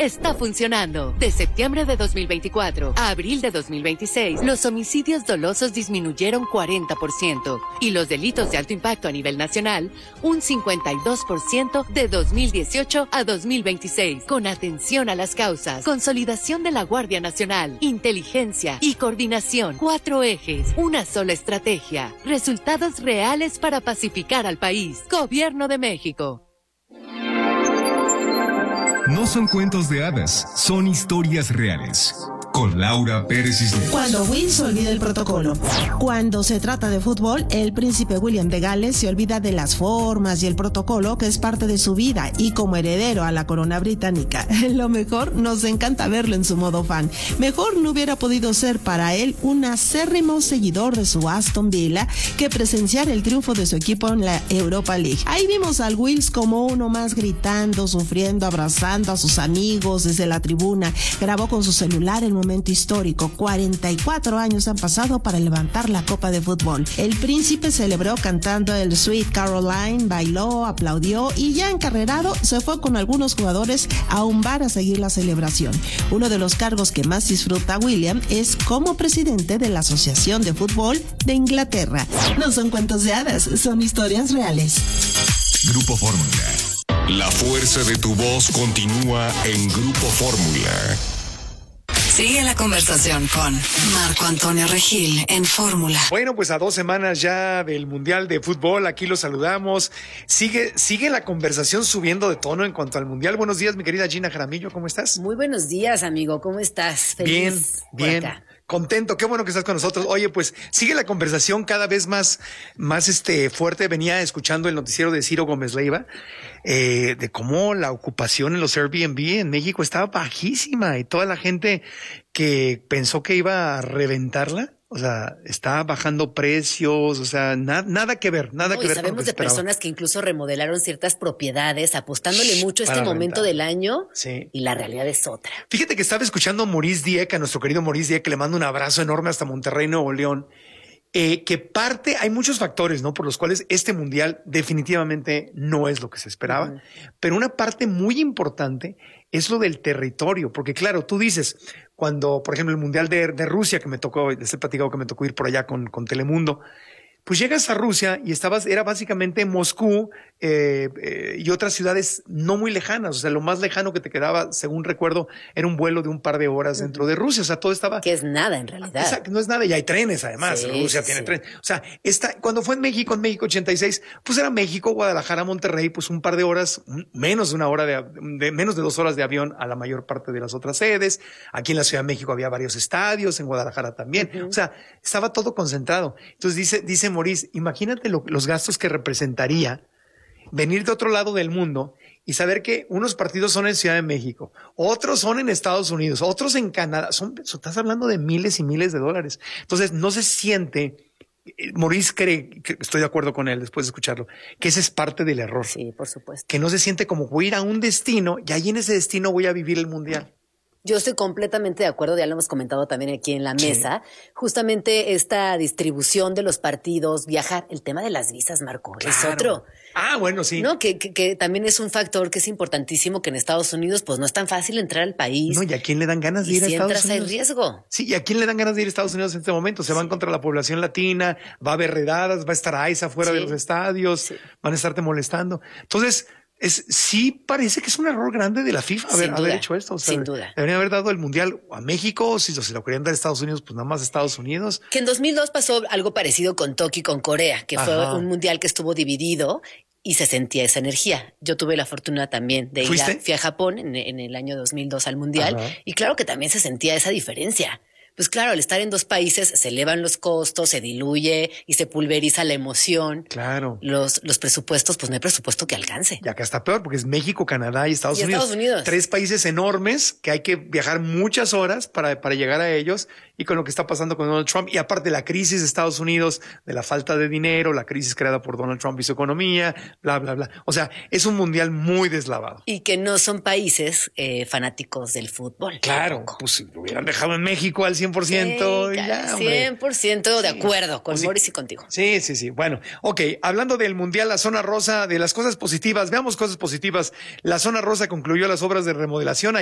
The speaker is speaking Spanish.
está funcionando. De septiembre de 2024 a abril de 2026, los homicidios dolosos disminuyeron 40% y los delitos de alto impacto a nivel nacional un 52% de 2018 a 2026. Con atención a las causas, consolidación de la Guardia Nacional, inteligencia y coordinación. 4 ejes, una sola estrategia. Resultados reales para pacificar al país. Gobierno de México. No son cuentos de hadas, son historias reales. Con Laura Pérez Cisneros. Cuando Will se olvida el protocolo. Cuando se trata de fútbol, el príncipe William de Gales se olvida de las formas y el protocolo que es parte de su vida, y como heredero a la corona británica, lo mejor, nos encanta verlo en su modo fan. Mejor no hubiera podido ser para él un acérrimo seguidor de su Aston Villa que presenciar el triunfo de su equipo en la Europa League. Ahí vimos al Wills como uno más, gritando, sufriendo, abrazando a sus amigos desde la tribuna. Grabó con su celular el momento histórico. 44 años han pasado para levantar la copa de fútbol. El príncipe celebró cantando el Sweet Caroline, bailó, aplaudió y ya encarrerado se fue con algunos jugadores a un bar a seguir la celebración. Uno de los cargos que más disfruta William es como presidente de la Asociación de Fútbol de Inglaterra. No son cuentos de hadas, son historias reales. Grupo Fórmula. La fuerza de tu voz continúa en Grupo Fórmula. Sigue la conversación con Marco Antonio Regil en Fórmula. Bueno, pues a 2 semanas ya del Mundial de Fútbol, aquí los saludamos. Sigue la conversación subiendo de tono en cuanto al Mundial. Buenos días, mi querida Gina Jaramillo, ¿cómo estás? Muy buenos días, amigo, ¿cómo estás? Feliz Bien. Contento, qué bueno que estás con nosotros. Oye, pues sigue la conversación cada vez más fuerte. Venía escuchando el noticiero de Ciro Gómez Leiva, de cómo la ocupación en los Airbnb en México estaba bajísima y toda la gente que pensó que iba a reventarla, o sea, está bajando precios, o sea, nada que ver, nada que ver. Sabemos de personas que incluso remodelaron ciertas propiedades, apostándole mucho a este momento del año, sí. Y la realidad es otra. Fíjate que estaba escuchando a Maurice Dieck, a nuestro querido Maurice Dieck, que le mando un abrazo enorme hasta Monterrey, Nuevo León, que hay muchos factores, ¿no? Por los cuales este mundial definitivamente no es lo que se esperaba, pero una parte muy importante es lo del territorio, porque claro, tú dices, cuando, por ejemplo, el mundial de Rusia, que me tocó, les he platicado que me tocó ir por allá con Telemundo, pues llegas a Rusia y era básicamente Moscú y otras ciudades no muy lejanas. O sea, lo más lejano que te quedaba, según recuerdo, era un vuelo de un par de horas dentro de Rusia. O sea, todo estaba... Que es nada en realidad. Exacto, no es nada. Y hay trenes además. Sí, Rusia tiene trenes. O sea, cuando fue en México 86, pues era México, Guadalajara, Monterrey, pues un par de horas, menos de una hora, menos de 2 horas de avión a la mayor parte de las otras sedes. Aquí en la Ciudad de México había varios estadios, en Guadalajara también. O sea, estaba todo concentrado. Entonces dice Maurice, imagínate los gastos que representaría venir de otro lado del mundo y saber que unos partidos son en Ciudad de México, otros son en Estados Unidos, otros en Canadá. Estás hablando de miles y miles de dólares. Entonces no se siente... Maurice cree, que estoy de acuerdo con él después de escucharlo, que ese es parte del error. Sí, por supuesto. Que no se siente como voy a ir a un destino y ahí en ese destino voy a vivir el mundial. Yo estoy completamente de acuerdo, ya lo hemos comentado también aquí en la mesa, justamente esta distribución de los partidos, viajar, el tema de las visas, Marco, claro. Es otro. Ah, bueno, sí. No, que también es un factor que es importantísimo, que en Estados Unidos pues no es tan fácil entrar al país. No, ¿y a quién le dan ganas de ir a Estados Unidos? Si entras hay riesgo. Sí, ¿y a quién le dan ganas de ir a Estados Unidos en este momento? Se van contra la población latina, va a haber redadas, va a estar ICE afuera de los estadios, van a estarte molestando. Entonces... sí parece que es un error grande de la FIFA haber hecho esto. O sea, sin duda. Deberían haber dado el Mundial a México, si se lo querían dar a Estados Unidos, pues nada más a Estados Unidos. Que en 2002 pasó algo parecido con Tokio y con Corea, que fue un Mundial que estuvo dividido y se sentía esa energía. Yo tuve la fortuna también de fui a Japón en el año 2002 al Mundial, y claro que también se sentía esa diferencia. Pues claro, al estar en 2 países se elevan los costos, se diluye y se pulveriza la emoción. Claro. Los presupuestos, pues no hay presupuesto que alcance. Y acá está peor porque es México, Canadá y Estados Unidos. 3 países enormes que hay que viajar muchas horas para llegar a ellos, y con lo que está pasando con Donald Trump. Y aparte la crisis de Estados Unidos, de la falta de dinero, la crisis creada por Donald Trump y su economía, bla, bla, bla. O sea, es un mundial muy deslavado. Y que no son países fanáticos del fútbol. Claro, tampoco. Pues si lo hubieran dejado en México al 100%, sí, y ya, hombre. 100% de acuerdo con Maurice y contigo. Sí. Bueno, ok, hablando del mundial, la zona rosa, de las cosas positivas, veamos cosas positivas. La zona rosa concluyó las obras de remodelación.